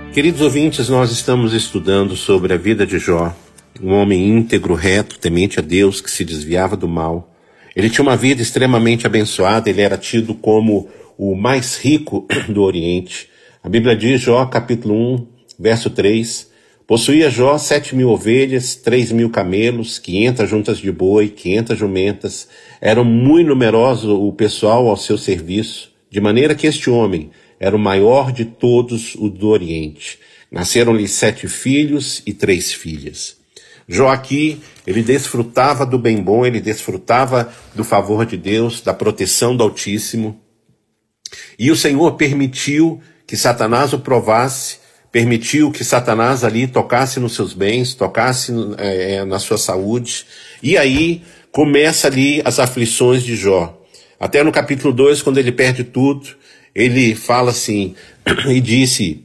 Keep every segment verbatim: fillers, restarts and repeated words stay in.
Queridos ouvintes, nós estamos estudando sobre a vida de Jó, um homem íntegro, reto, temente a Deus, que se desviava do mal. Ele tinha uma vida extremamente abençoada, ele era tido como o mais rico do Oriente. A Bíblia diz, Jó, capítulo um, verso três, possuía Jó sete mil ovelhas, três mil camelos, quinhentas juntas de boi, quinhentas jumentas. Era muito numeroso o pessoal ao seu serviço, de maneira que este homem era o maior de todos o do Oriente. Nasceram-lhe sete filhos e três filhas. Jó aqui, ele desfrutava do bem bom, ele desfrutava do favor de Deus, da proteção do Altíssimo. E o Senhor permitiu que Satanás o provasse, permitiu que Satanás ali tocasse nos seus bens, tocasse é, na sua saúde. E aí começa ali as aflições de Jó. Até no capítulo dois, quando ele perde tudo, ele fala assim, e disse,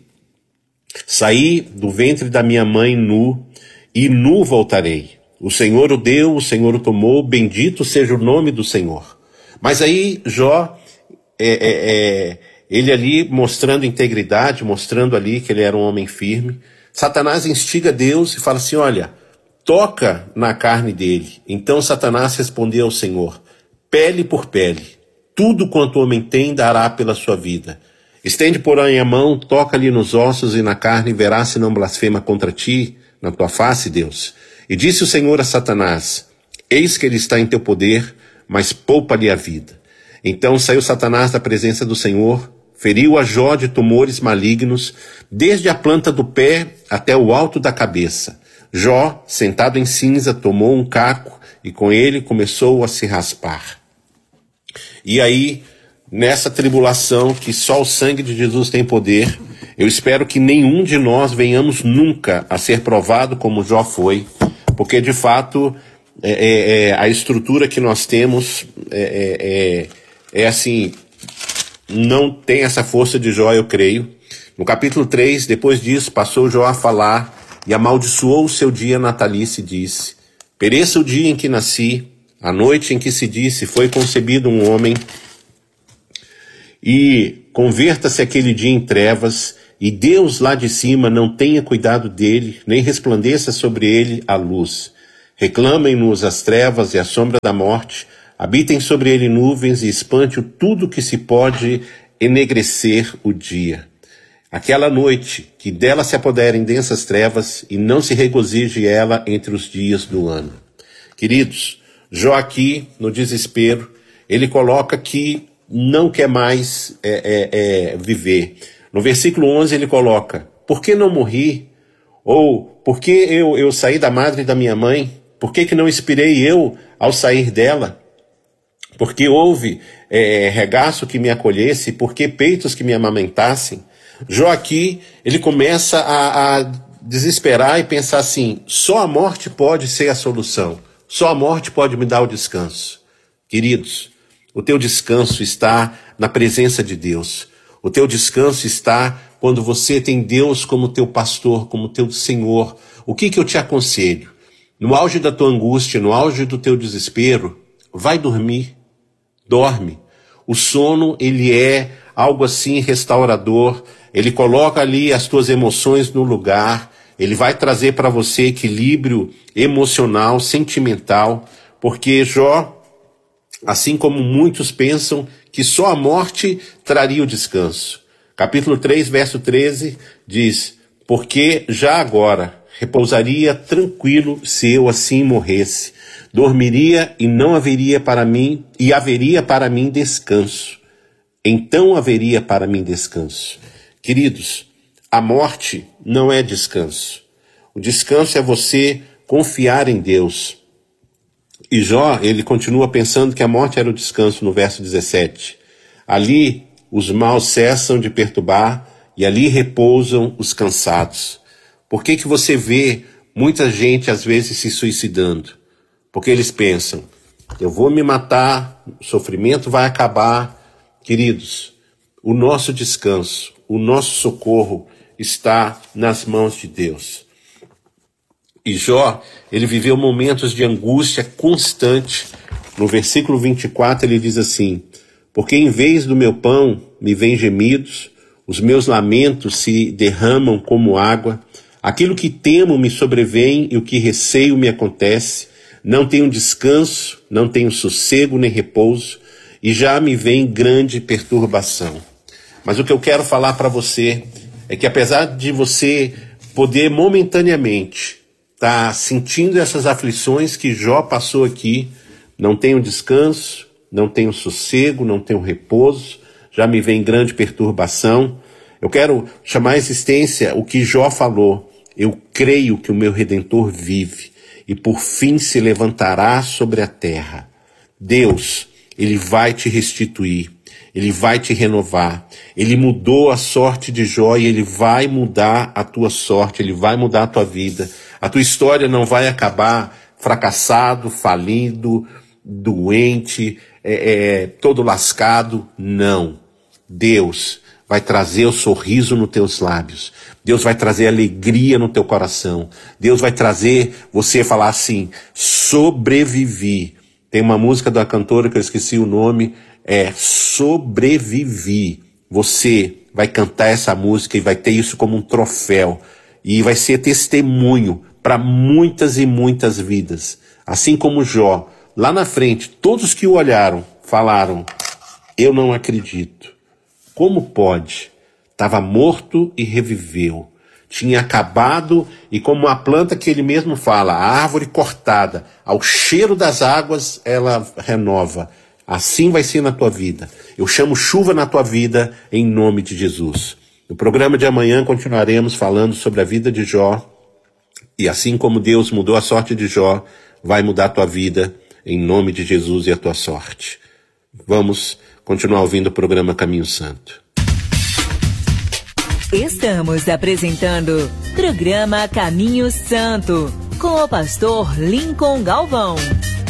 saí do ventre da minha mãe nu, e nu voltarei. O Senhor o deu, o Senhor o tomou, bendito seja o nome do Senhor. Mas aí Jó, é, é, é, ele ali mostrando integridade, mostrando ali que ele era um homem firme, Satanás instiga Deus e fala assim, olha, toca na carne dele. Então Satanás respondeu ao Senhor, pele por pele. Tudo quanto o homem tem dará pela sua vida. Estende, porém, a mão, toca-lhe nos ossos e na carne, e verás se não blasfema contra ti, na tua face, Deus. E disse o Senhor a Satanás, eis que ele está em teu poder, mas poupa-lhe a vida. Então saiu Satanás da presença do Senhor, feriu a Jó de tumores malignos, desde a planta do pé até o alto da cabeça. Jó, sentado em cinza, tomou um caco, e com ele começou a se raspar. E aí, nessa tribulação que só o sangue de Jesus tem poder, eu espero que nenhum de nós venhamos nunca a ser provado como Jó foi, porque de fato é, é, é, a estrutura que nós temos é, é, é assim, não tem essa força de Jó, eu creio. No capítulo três, depois disso, passou Jó a falar e amaldiçoou o seu dia natalício e disse, pereça o dia em que nasci, a noite em que se disse, foi concebido um homem, e converta-se aquele dia em trevas, e Deus lá de cima não tenha cuidado dele, nem resplandeça sobre ele a luz. Reclamem-nos as trevas e a sombra da morte, habitem sobre ele nuvens e espante tudo que se pode enegrecer o dia. Aquela noite, que dela se apoderem densas trevas, e não se regozije ela entre os dias do ano. Queridos, Jó aqui, no desespero, ele coloca que não quer mais é, é, é, viver. No versículo onze ele coloca, por que não morri? Ou, por que eu, eu saí da madre da minha mãe? Por que, que não expirei eu ao sair dela? Porque houve é, regaço que me acolhesse? Por que peitos que me amamentassem? Jó aqui, ele começa a, a desesperar e pensar assim, só a morte pode ser a solução. Só a morte pode me dar o descanso. Queridos, o teu descanso está na presença de Deus. O teu descanso está quando você tem Deus como teu pastor, como teu Senhor. O que que eu te aconselho? No auge da tua angústia, no auge do teu desespero, vai dormir. Dorme. O sono, ele é algo assim restaurador. Ele coloca ali as tuas emoções no lugar. Ele vai trazer para você equilíbrio emocional, sentimental, porque Jó, assim como muitos pensam que só a morte traria o descanso. Capítulo três, verso treze, diz, porque já agora repousaria tranquilo se eu assim morresse, dormiria e não haveria para mim, e haveria para mim descanso. Então haveria para mim descanso. Queridos, a morte não é descanso. O descanso é você confiar em Deus. E Jó, ele continua pensando que a morte era o descanso no verso dezessete. Ali os maus cessam de perturbar e ali repousam os cansados. Por que que você vê muita gente às vezes se suicidando? Porque eles pensam, eu vou me matar, o sofrimento vai acabar. Queridos, o nosso descanso, o nosso socorro está nas mãos de Deus. E Jó, ele viveu momentos de angústia constante. No versículo vinte e quatro ele diz assim, porque em vez do meu pão me vêm gemidos, Os meus lamentos se derramam como água. Aquilo que temo me sobrevém e o que receio me acontece. Não tenho descanso, não tenho sossego nem repouso, e já me vem grande perturbação. Mas o que eu quero falar para você é que apesar de você poder momentaneamente estar tá sentindo essas aflições que Jó passou aqui, não tenho descanso, não tenho sossego, não tenho repouso, já me vem grande perturbação. Eu quero chamar à existência o que Jó falou. Eu creio que o meu Redentor vive e por fim se levantará sobre a terra. Deus, Ele vai te restituir, Ele vai te renovar. Ele mudou a sorte de Jó e Ele vai mudar a tua sorte, Ele vai mudar a tua vida. A tua história não vai acabar fracassado, falido, doente, é, é, todo lascado. Não. Deus vai trazer o sorriso nos teus lábios. Deus vai trazer alegria no teu coração. Deus vai trazer você falar assim, sobrevivi. Tem uma música da cantora que eu esqueci o nome, é Sobrevivi. Você vai cantar essa música e vai ter isso como um troféu. E vai ser testemunho para muitas e muitas vidas. Assim como Jó, lá na frente, todos que o olharam, falaram, eu não acredito. Como pode? Estava morto e reviveu. Tinha acabado e como a planta que ele mesmo fala, a árvore cortada, ao cheiro das águas ela renova. Assim vai ser na tua vida. Eu chamo chuva na tua vida em nome de Jesus. No programa de amanhã continuaremos falando sobre a vida de Jó. E assim como Deus mudou a sorte de Jó, vai mudar a tua vida em nome de Jesus e a tua sorte. Vamos continuar ouvindo o programa Caminho Santo. Estamos apresentando programa Caminho Santo com o pastor Lincoln Galvão.